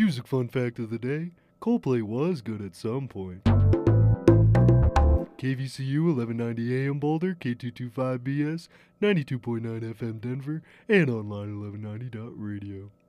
Music fun fact of the day: Coldplay was good at some point. KVCU 1190 AM Boulder, K225BS, 92.9 FM Denver, and online 1190.radio.